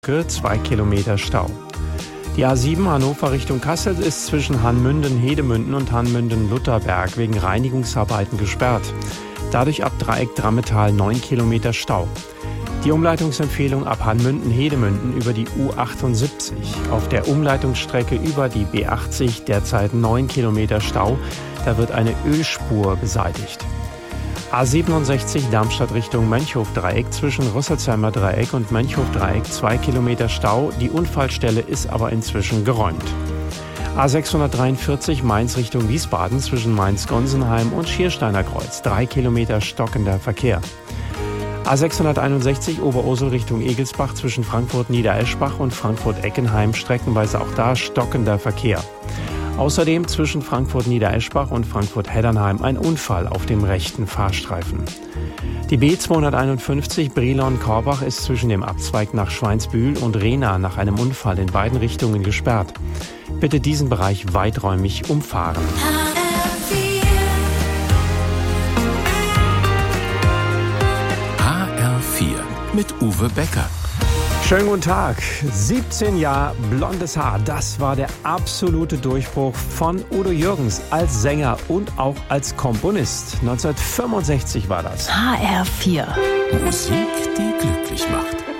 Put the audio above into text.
2 Kilometer Stau. Die A7 Hannover Richtung Kassel ist zwischen Hanmünden-Hedemünden und Hanmünden-Lutherberg wegen Reinigungsarbeiten gesperrt. Dadurch ab Dreieck Drammetal 9 Kilometer Stau. Die Umleitungsempfehlung ab Hanmünden-Hedemünden über die U78. Auf der Umleitungsstrecke über die B80 derzeit 9 Kilometer Stau. Da wird eine Ölspur beseitigt. A67 Darmstadt Richtung Mönchhof-Dreieck zwischen Rüsselsheimer Dreieck und Mönchhof-Dreieck 2 Kilometer Stau. Die Unfallstelle ist aber inzwischen geräumt. A643 Mainz Richtung Wiesbaden zwischen Mainz-Gonsenheim und Schiersteiner Kreuz 3 Kilometer stockender Verkehr. A661 Oberursel Richtung Egelsbach zwischen Frankfurt-Niedereschbach und Frankfurt-Eckenheim streckenweise auch da stockender Verkehr. Außerdem zwischen Frankfurt-Niedereschbach und Frankfurt-Heddernheim ein Unfall auf dem rechten Fahrstreifen. Die B251 Brilon-Korbach ist zwischen dem Abzweig nach Schweinsbühl und Rehna nach einem Unfall in beiden Richtungen gesperrt. Bitte diesen Bereich weiträumig umfahren. HR4 mit Uwe Becker. Schönen guten Tag. 17 Jahre blondes Haar, das war der absolute Durchbruch von Udo Jürgens als Sänger und auch als Komponist. 1965 war das. HR4. Musik, die glücklich macht.